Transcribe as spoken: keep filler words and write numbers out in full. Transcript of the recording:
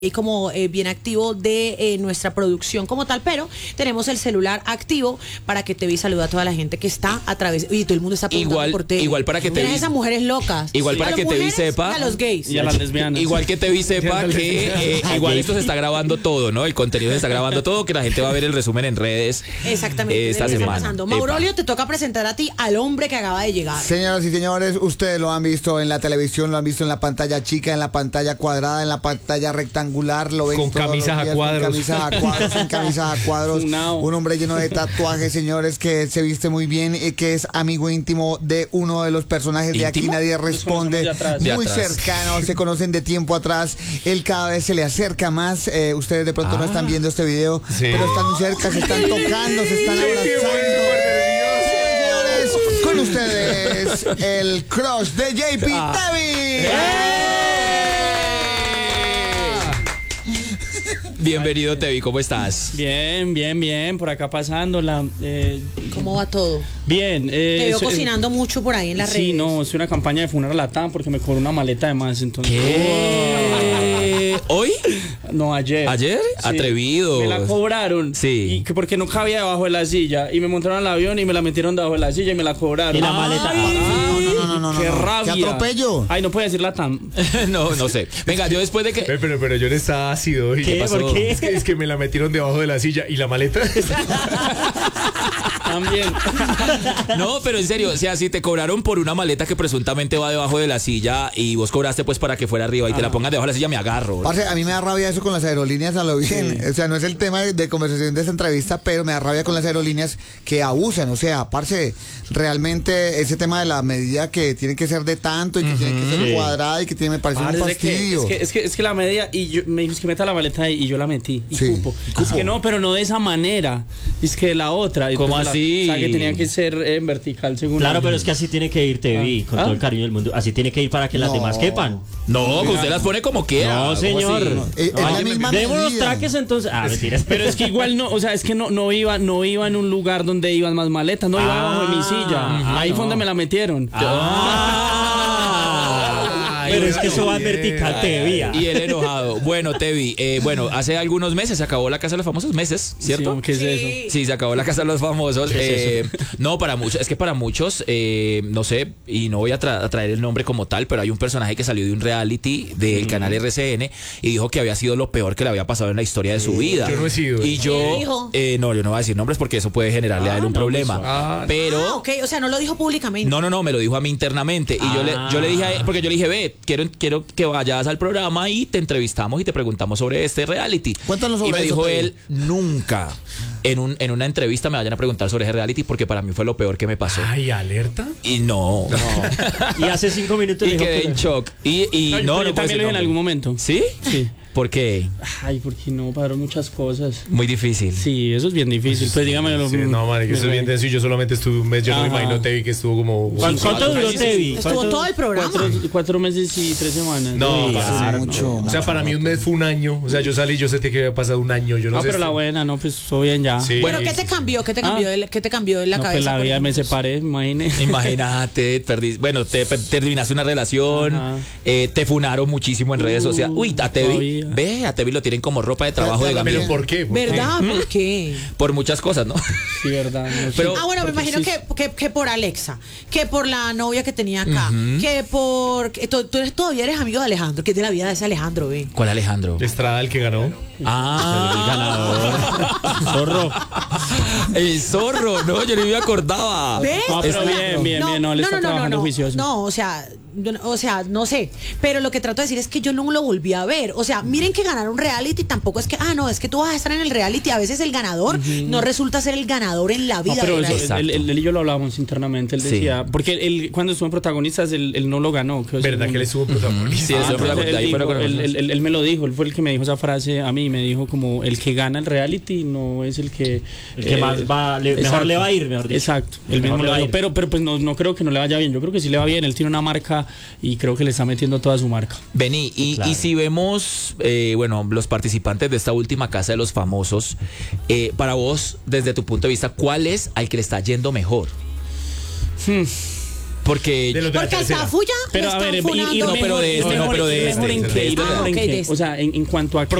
y como eh, bien activo de eh, nuestra producción como tal, pero tenemos el celular activo para que Tevi saluda a toda la gente que está a través, y todo el mundo está preguntando igual, por Tevi. igual para que Tevi, esas mujeres locas. Igual para a que Tevi sepa. Y a los gays. Y a las lesbianas. Igual que Tevi sepa que eh, igual esto se está grabando todo, ¿no? El contenido se está grabando todo, que la gente va a ver el resumen en redes. Exactamente. Eh, esta de lo que está semana. pasando. Maurolio, te toca presentar a ti al hombre que acaba de llegar. Señoras y señores, ustedes lo han visto en la televisión, lo han visto en la pantalla chica, en la pantalla cuadrada, en la pantalla rectangular, lo ven Con todos camisas los días, a cuadros. Con camisas a cuadros, en camisas a cuadros. Funao. Un hombre lleno de tatuajes, señores, que se viste muy bien y que es amigo íntimo de uno de los personajes de Aquí ¿Íntimo? Nadie Responde. de atrás. De Muy atrás. cercano, se conocen de tiempo atrás. Él cada vez se le acerca más. Eh, ustedes de pronto no están viendo este video, Sí. pero están muy cerca, se están tocando, se están abrazando. Señores, con ustedes, el crush de J P Tevi. Bienvenido, Tevi, ¿cómo estás? Bien, bien, bien, por acá pasándola. Eh, ¿Cómo va todo? bien. Eh, Te veo soy- cocinando mucho por ahí en las Sí, redes. no, es una campaña de Funar a Latam porque me cobró una maleta de más, entonces. ¿Qué? ¿Hoy? No, ayer. ¿Ayer? Sí. Atrevidos. Me la cobraron. Sí. Y que porque no cabía debajo de la silla. Y me montaron al avión y me la metieron debajo de la silla y me la cobraron. Y la maleta. Ay, No, no, no, no, ¡Qué no. rabia! ¡Qué atropello! Ay, no puede decir Latam. no, no sé. Venga, yo después de que... Pero, pero, pero yo le estaba ácido. ¿Y ¿Qué? pasó? ¿Por qué? Es que, es que me la metieron debajo de la silla y la maleta. También. No, pero en serio, o sea, si te cobraron por una maleta que presuntamente va debajo de la silla y vos cobraste pues para que fuera arriba y te la pongas debajo de la silla, me agarro. Parce, a mí me da rabia eso con las aerolíneas a lo bien. O sea, no es el tema de conversación de esta entrevista, pero me da rabia con las aerolíneas que abusan. O sea, parce, realmente ese tema de la medida que tiene que ser de tanto y que tiene que ser Sí. cuadrada y que tiene, me parece Parce, un es que- fastidio. Es que, es, que, es que la media, y yo, me dijo es que meta la maleta ahí y yo la metí. Y Sí, cupo. cupo. Es que no, pero no de esa manera. Es que de la otra. Y ¿Cómo pues la- así? o sea, que tenía que ser en vertical según. Claro, la- pero es que así tiene que ir Tevi, con Ah. todo el cariño del mundo. Así tiene que ir para que las No. demás quepan. No, que usted las pone como quiera. No, ¿Cómo señor. así? No, Es- es la misma demos los medida. traques entonces. Ah, mentiras. Pero es que igual no, o sea, es que no, no iba, no iba en un lugar donde iban más maletas, no iba Ah, debajo de mi silla. ajá, Ahí no. fue donde me la metieron. Ah, pero es que eso va en vertical, Tevi. Y él enojado. Bueno, Tevi, eh, bueno, hace algunos meses se acabó la Casa de los Famosos, meses, ¿cierto? Sí, ¿qué es Sí. eso? Sí, se acabó la Casa de los Famosos. ¿Qué es Eh, no, para muchos, es que para muchos, eh, no sé, y no voy a, tra- a traer el nombre como tal, pero hay un personaje que salió de un reality del canal R C N y dijo que había sido lo peor que le había pasado en la historia de su vida. Yo no he sido. Y yo, ¿Qué dijo? eh, no, yo no voy a decir nombres porque eso puede generarle a él un no, problema. pues, ah, pero... Ah, ok, o sea, no lo dijo públicamente. No, no, no, me lo dijo a mí internamente. Y yo, le, yo le dije a él, porque yo le dije, ve, quiero, quiero que vayas al programa y te entrevistamos y te preguntamos sobre este reality. Cuéntanos sobre Y me eso, dijo Tevi. él, nunca en, un, en una entrevista me vayan a preguntar sobre ese reality porque para mí fue lo peor que me pasó. Ay, alerta. Y no. Y hace cinco minutos Y dijo quedé que- en shock. Y, y Ay, no, pero no yo puedo también decir lo dije en nombre. algún momento. ¿Sí? Sí. ¿Por qué? Ay, porque no, pasaron muchas cosas. Muy difícil. Sí, eso es bien difícil. Pues dígamelo. Sí, no, man, que eso es bien denso y yo solamente estuve un mes. Yo no me Ajá. imagino Tevi que estuvo como. ¿Cuánto, cuánto duró Tevi? Estuvo ¿Cuánto- todo el programa. Cuatro, cuatro meses y tres semanas. No, Sí, parce, claro, mucho. O sea, para mí un mes fue un año. O sea, yo salí, yo sentí que había pasado un año. Yo no No, sé. pero la buena, no, pues todo bien ya. Sí. Bueno, ¿qué te cambió? ¿Qué te cambió, Ah. de, ¿qué te cambió de la No, cabeza? pues la por vida me ejemplo? separé, imagínate. Imagínate, perdí, bueno, te te terminaste una relación, Ajá. eh, te funaron muchísimo en redes Uh, sociales. Uy, a Tevi, todavía. ve, a Tevi lo tienen como ropa de trabajo de Pero gamín. ¿Pero por qué? ¿Por qué? ¿Verdad? ¿Por qué? Por muchas cosas, ¿no? Sí, verdad. no sé. Pero- Ah, bueno, me Porque imagino sí. que, que, que por Alexa, que por la novia que tenía acá, que por... que tú, tú eres, todavía eres amigo de Alejandro, que es de la vida de ese Alejandro, ve. ¿Cuál Alejandro? Estrada el que ganó. Ah, Zorro. el zorro, no, yo ni me acordaba. ¿Ves? No, pero O sea, bien, bien, bien, no, él está trabajando no, juicioso. No, o sea, yo no- o sea, no sé, pero lo que trato de decir es que yo no lo volví a ver. O sea, miren que ganar un reality tampoco es que, ah, no, es que tú vas a estar en el reality, a veces el ganador no resulta ser el ganador en la No, vida. pero del eso, reality. Exacto. él, él- él y yo lo hablábamos internamente. Él Sí. decía, porque él, cuando estuvo en protagonistas, él, él no lo ganó. quedó ¿Verdad segundo. que él estuvo protagonista? Sí, eso Ah, fue la- entonces ahí él, fue la dijo- conversación. él- él- él me lo dijo, él fue el que me dijo esa frase a mí, me dijo como el que gana el reality no es el que El que eh, más va, le- mejor exacto. le va a ir, mejor dicho. Exacto, El él mejor mismo le lo va a dijo, ir. pero pero pues no, no creo que no le vaya bien, yo creo que sí le va bien, él tiene una marca y creo que le está metiendo toda su marca. Vení, y, Claro. y si vemos, eh, bueno, los participantes de esta última Casa de los Famosos, eh, para vos, desde tu punto de vista, ¿cuál es al que le está yendo mejor? Hmm. Porque De los de la Porque hasta tercera. Fuya Pero lo a están ver, ir- funando. ir No, pero de mejor- este, no, mejor- pero de mejor este, en de qué, ir este. mejor Ah, en ok, qué. de este. O sea, en, en cuanto a que